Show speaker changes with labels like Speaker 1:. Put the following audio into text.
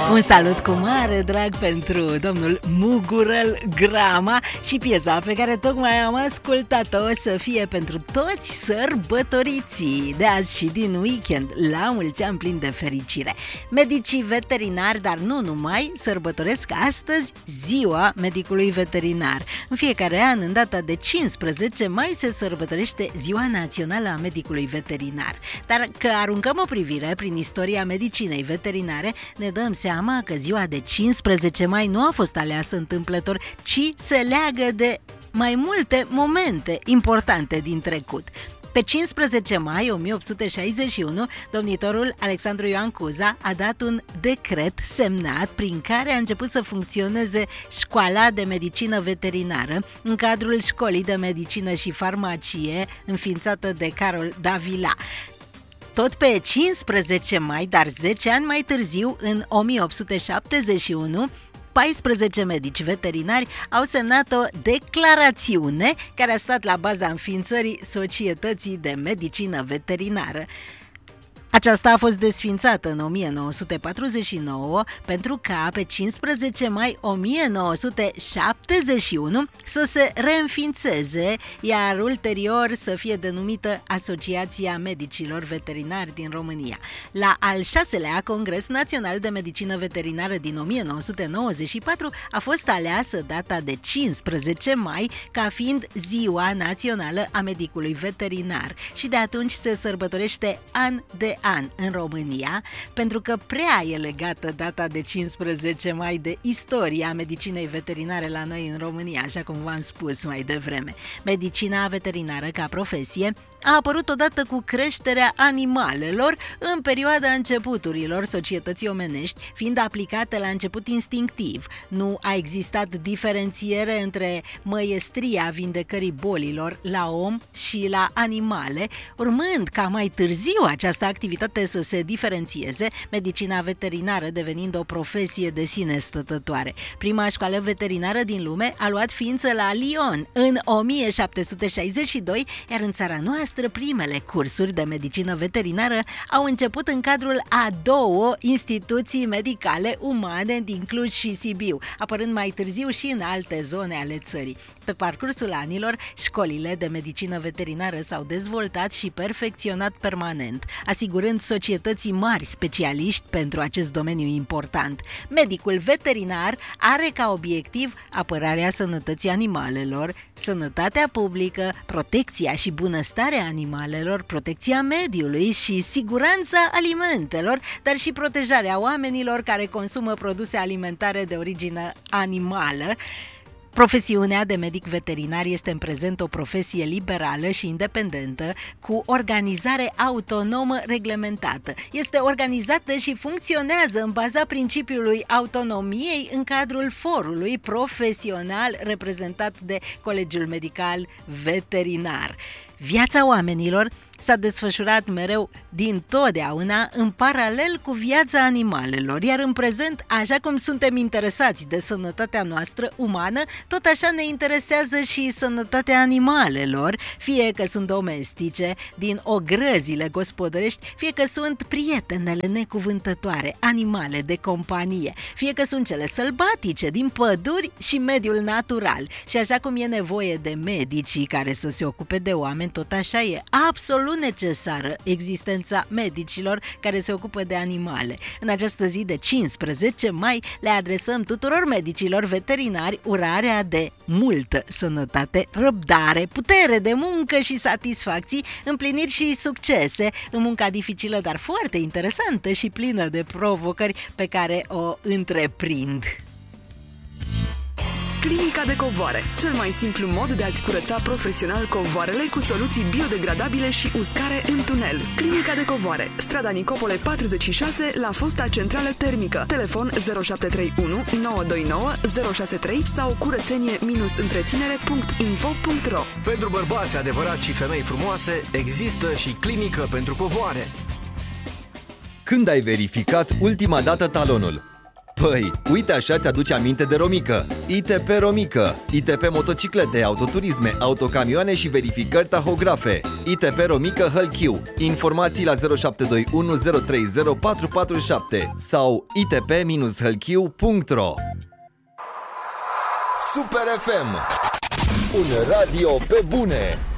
Speaker 1: Un salut cu mare drag pentru domnul Mugurel Grama și piesa pe care tocmai am ascultat-o să fie pentru toți sărbătoriții de azi și din weekend, la mulți ani plini de fericire. Medicii veterinari, dar nu numai, sărbătoresc astăzi ziua medicului veterinar. În fiecare an, în data de 15 mai, se sărbătorește Ziua Națională a Medicului Veterinar. Dar că aruncăm o privire prin istoria medicinei veterinare, ne dăm seama că ziua de 15 mai nu a fost aleasă întâmplător, ci se leagă de mai multe momente importante din trecut. Pe 15 mai 1861, domnitorul Alexandru Ioan Cuza a dat un decret semnat prin care a început să funcționeze școala de medicină veterinară în cadrul școlii de medicină și farmacie înființată de Carol Davila. Tot pe 15 mai, dar 10 ani mai târziu, în 1871, 14 medici veterinari au semnat o declarațiune care a stat la baza înființării Societății de Medicină Veterinară. Aceasta a fost desființată în 1949 pentru ca pe 15 mai 1971 să se reînființeze, iar ulterior să fie denumită Asociația Medicilor Veterinari din România. La al 6-lea Congres Național de Medicină Veterinară din 1994 a fost aleasă data de 15 mai ca fiind Ziua Națională a Medicului Veterinar și de atunci se sărbătorește an de an în România, pentru că prea e legată data de 15 mai de istoria medicinei veterinare la noi în România, așa cum v-am spus mai devreme. Medicina veterinară ca profesie a apărut odată cu creșterea animalelor în perioada începuturilor societății omenești, fiind aplicată la început instinctiv. Nu a existat diferențiere între măiestria vindecării bolilor la om și la animale, urmând ca mai târziu această activitate să se diferențieze, medicina veterinară devenind o profesie de sine stătătoare. Prima școală veterinară din lume a luat ființă la Lyon în 1762, iar în țara noastră primele cursuri de medicină veterinară au început în cadrul a două instituții medicale umane din Cluj și Sibiu, apărând mai târziu și în alte zone ale țării. Pe parcursul anilor, școlile de medicină veterinară s-au dezvoltat și perfecționat permanent, asigurând societății mari specialiști pentru acest domeniu important. Medicul veterinar are ca obiectiv apărarea sănătății animalelor, sănătatea publică, protecția și bunăstarea animalelor, protecția mediului și siguranța alimentelor, dar și protejarea oamenilor care consumă produse alimentare de origine animală. Profesiunea de medic veterinar este în prezent o profesie liberală și independentă, cu organizare autonomă reglementată. Este organizată și funcționează în baza principiului autonomiei în cadrul forului profesional reprezentat de Colegiul Medical Veterinar. Viața oamenilor s-a desfășurat mereu dintotdeauna în paralel cu viața animalelor, iar în prezent, așa cum suntem interesați de sănătatea noastră umană, tot așa ne interesează și sănătatea animalelor, fie că sunt domestice, din ogrăzile gospodărești, fie că sunt prietenele necuvântătoare, animale de companie, fie că sunt cele sălbatice, din păduri și mediul natural. Și așa cum e nevoie de medicii care să se ocupe de oameni, tot așa e absolut necesară existența medicilor care se ocupă de animale. În această zi de 15 mai le adresăm tuturor medicilor veterinari urarea de multă sănătate, răbdare, putere de muncă și satisfacții, împliniri și succese în munca dificilă, dar foarte interesantă și plină de provocări pe care o întreprind.
Speaker 2: Clinica de covoare, cel mai simplu mod de a-ți curăța profesional covoarele cu soluții biodegradabile și uscare în tunel. Clinica de covoare, strada Nicopole 46, la fosta centrală termică. Telefon 0731 929 063 sau curățenie-întreținere.info.ro.
Speaker 3: Pentru bărbați adevărați și femei frumoase, există și clinică pentru covoare.
Speaker 4: Când ai verificat ultima dată talonul? Păi, uite așa ți-aduce aminte de Romică. ITP Romică. ITP motociclete, autoturisme, autocamioane și verificări tahografe. ITP Romică Hălchiu. Informații la 0721 030 447 sau itp-hălchiu.ro. Super FM. Un radio pe bune.